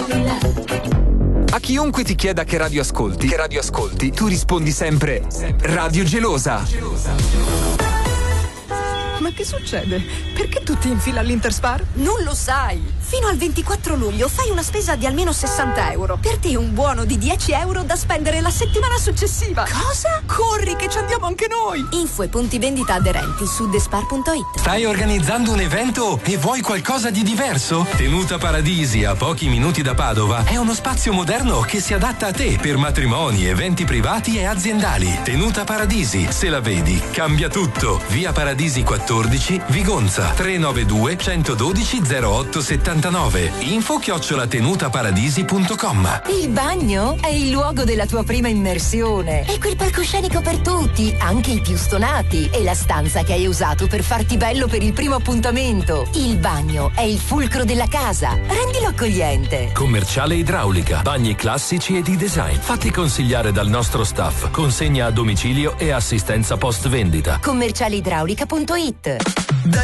A chiunque ti chieda che radio ascolti, tu rispondi sempre Radio Gelosa. Ma che succede? Perché tutti in fila all'Interspar? Non lo sai! Fino al 24 luglio fai una spesa di almeno 60 euro. Per te un buono di 10 euro da spendere la settimana successiva. Cosa? Corri che ci andiamo anche noi! Info e punti vendita aderenti su despar.it. Stai organizzando un evento e vuoi qualcosa di diverso? Tenuta Paradisi, a pochi minuti da Padova, è uno spazio moderno che si adatta a te per matrimoni, eventi privati e aziendali. Tenuta Paradisi, se la vedi, cambia tutto. Via Paradisi 14, Vigonza, 392 112 0879. info@tenutaparadisi.com. Il bagno è il luogo della tua prima immersione. È quel palcoscenico per tutti, anche i più stonati. E la stanza che hai usato per farti bello per il primo appuntamento. Il bagno è il fulcro della casa. Rendilo accogliente. Commerciale Idraulica, bagni classici e di design. Fatti consigliare dal nostro staff. Consegna a domicilio e assistenza post vendita. Commercialeidraulica.it.